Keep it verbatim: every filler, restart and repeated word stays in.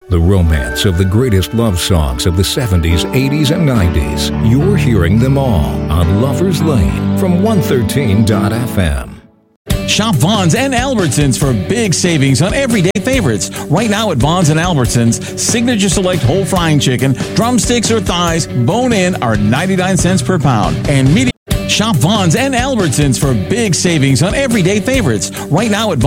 The romance of the greatest love songs of the seventies, eighties, and nineties. You're hearing them all on Lover's Lane from one thirteen dot f m. Shop Vons and Albertsons for big savings on everyday favorites. Right now at Vons and Albertsons, Signature Select whole frying chicken, drumsticks or thighs, bone-in are ninety-nine cents per pound. And medium. Shop Vons and Albertsons for big savings on everyday favorites. Right now at